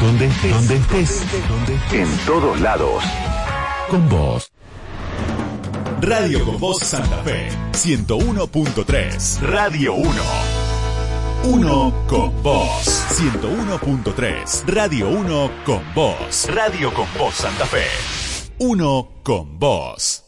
Donde estés. En todos lados. Con vos. Radio Con Voz Santa Fe 101.3. Radio 1. Uno con vos. 101.3. Radio 1 con vos. Radio Con Voz Santa Fe. Uno con vos.